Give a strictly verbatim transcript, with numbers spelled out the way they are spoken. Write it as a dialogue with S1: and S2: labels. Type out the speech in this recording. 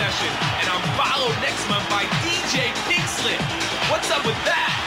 S1: session, and I'm followed next month by D J Pink Slip. What's up with that?